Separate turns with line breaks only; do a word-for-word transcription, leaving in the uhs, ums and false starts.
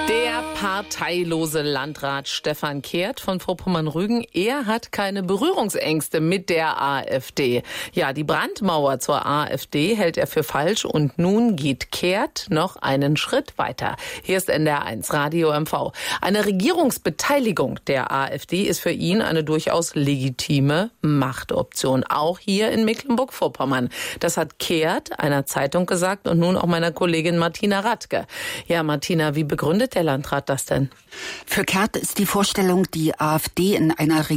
Der parteilose Landrat Stefan Kehrt von Vorpommern-Rügen, er hat keine Berührungsängste mit der AfD. Ja, die Brandmauer zur AfD hält er für falsch und nun geht Kehrt noch einen Schritt weiter. Hier ist N D R eins Radio M V. Eine Regierungsbeteiligung der AfD ist für ihn eine durchaus legitime Machtoption, auch hier in Mecklenburg-Vorpommern. Das hat Kehrt einer Zeitung gesagt und nun auch meiner Kollegin Martina Radke. Ja, Martina, wie begründet der Landrat das denn?
Für Kehrt ist die Vorstellung, die AfD in einer